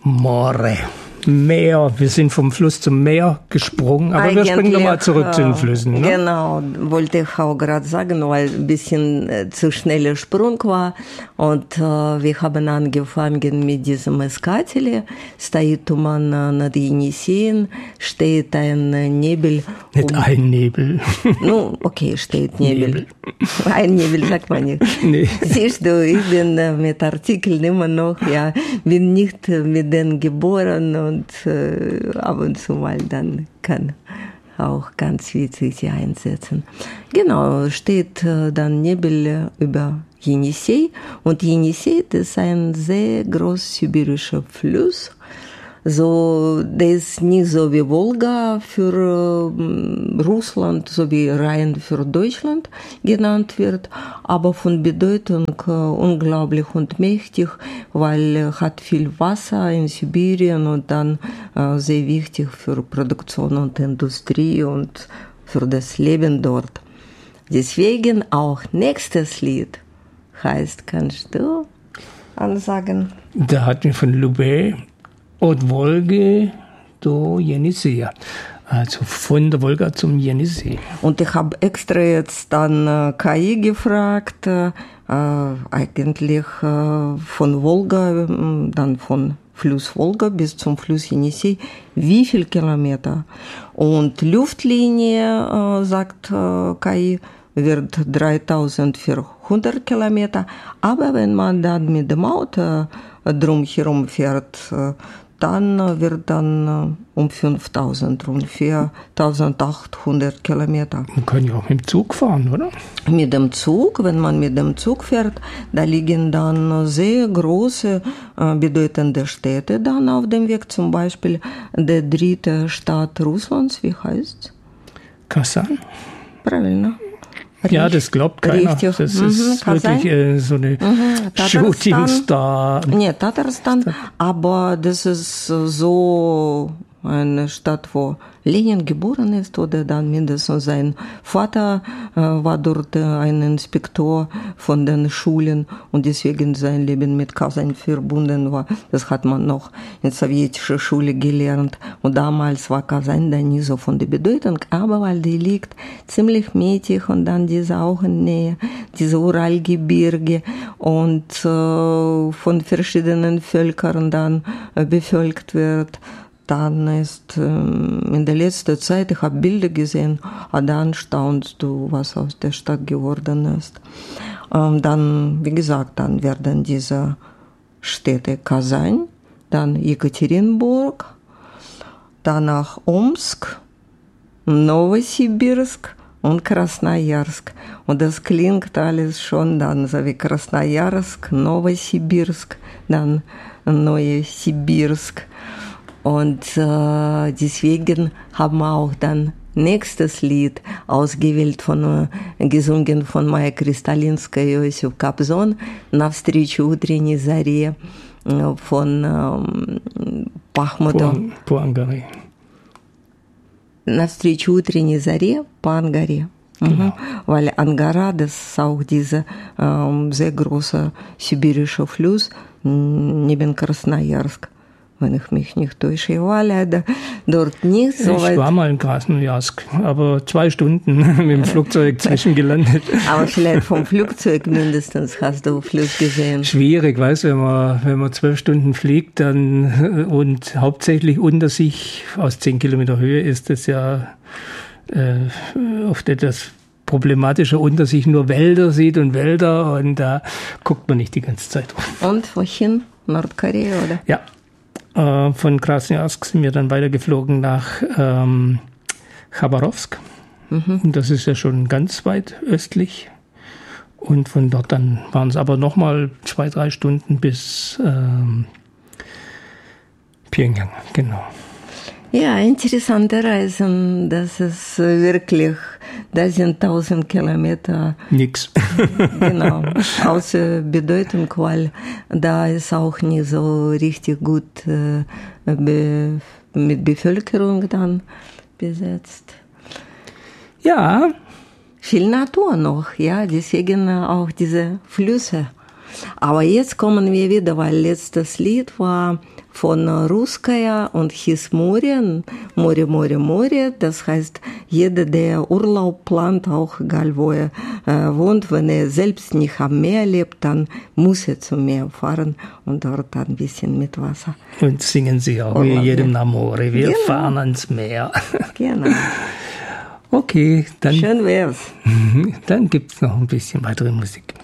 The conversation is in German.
More. Meer. Wir sind vom Fluss zum Meer gesprungen, aber wir springen nochmal zurück zu den Flüssen. Ne? Genau, wollte ich auch gerade sagen, weil ein bisschen zu schneller Sprung war. Und wir haben angefangen mit diesem Eskatele. Steht man nach Jenisseien, steht ein Nebel. Nicht ein Nebel. Ну, okay, steht Nebel. Ein Nebel sagt man nicht. Nee. Siehst du, ich bin mit Artikeln immer noch, ja, bin nicht mit denen geboren und ab und zu mal dann kann auch ganz witzig sie einsetzen. Genau, steht dann Nebel über Jenisej und Jenisej ist ein sehr groß-sibirischer Fluss. So, der ist nicht so wie Wolga für Russland, so wie Rhein für Deutschland genannt wird, aber von Bedeutung unglaublich und mächtig, weil hat viel Wasser in Sibirien und dann sehr wichtig für Produktion und Industrie und für das Leben dort. Deswegen auch nächstes Lied heißt, kannst du ansagen? Da hatten wir von Lubé und Wolga do Jenisej. Also von der Wolga zum Jenisej. Und ich habe extra jetzt dann KI gefragt, eigentlich von Wolga, dann von Fluss Wolga bis zum Fluss Jenisej, wie viel Kilometer? Und Luftlinie, sagt KI, wird 3400 Kilometer. Aber wenn man dann mit dem Auto drumherum fährt, dann wird dann um 5000, rund 4800 Kilometer. Man kann ja auch mit dem Zug fahren, oder? Mit dem Zug, wenn man mit dem Zug fährt, da liegen dann sehr große, bedeutende Städte dann auf dem Weg. Zum Beispiel die dritte Stadt Russlands, wie heißt? Kasan. Правильно. Ja, das glaubt keiner. Richtig. Das ist wirklich so eine Shooting-Star. Nee, Tatarstan, aber das ist so eine Stadt, wo Lenin geboren ist oder dann mindestens sein Vater war dort ein Inspektor von den Schulen und deswegen sein Leben mit Kasan verbunden war. Das hat man noch in sowjetischer Schule gelernt und damals war Kasan dann nie so von der Bedeutung, aber weil die liegt ziemlich mittig und dann diese auch in Nähe, diese Uralgebirge und von verschiedenen Völkern dann bevölkert wird. Dann ist in der letzten Zeit, ich habe Bilder gesehen, dann staunst du, was aus der Stadt geworden ist. Dann, wie gesagt, dann werden diese Städte Kasan, dann Jekaterinburg, danach Omsk, Novosibirsk und Krasnojarsk. Und das klingt alles schon dann so wie Krasnojarsk, Novosibirsk, dann Neuesibirsk. Und deswegen haben wir auch dann nächstes Lied ausgewählt, gesungen von Майя Кристалинская и Иосиф Кобзон, «Навстречу утренней заре» von Пахмутов. Puangari. «Навстречу утренней заре» Puangari. Genau. Weil Angara, das ist auch dieser sehr große sibirische Fluss neben Krasnojarsk. Wenn ich mich nicht täusche, war leider dort nicht so weit. Ich war mal in Krasnojarsk, aber 2 Stunden mit dem Flugzeug zwischengelandet. Aber vielleicht vom Flugzeug mindestens hast du Flug gesehen. Schwierig, weißt du, wenn man 12 Stunden fliegt dann, und hauptsächlich unter sich aus 10 Kilometer Höhe ist das ja oft etwas problematischer, unter sich nur Wälder sieht und Wälder und da guckt man nicht die ganze Zeit rum. Und wohin? Nordkorea, oder? Ja. Von Krasnojarsk sind wir dann weitergeflogen nach Chabarowsk. Und das ist ja schon ganz weit östlich. Und von dort dann waren es aber nochmal 2-3 Stunden bis Pyongyang, genau. Ja, interessante Reisen. Das ist wirklich, das sind 1000 Kilometer. Nix. Genau, außer Bedeutung, weil da ist auch nicht so richtig gut mit Bevölkerung dann besetzt. Ja. Viel Natur noch, ja, deswegen auch diese Flüsse. Aber jetzt kommen wir wieder, weil letztes Lied war von Ruskaya und hieß Moria, Moria, Moria, Moria. Das heißt, jeder, der Urlaub plant, auch egal wo er wohnt, wenn er selbst nicht am Meer lebt, dann muss er zum Meer fahren und dort ein bisschen mit Wasser. Und singen sie auch wie jedem Amore. Wir fahren ans Meer. Genau. Okay, dann. Schön wär's. Dann gibt's noch ein bisschen weitere Musik.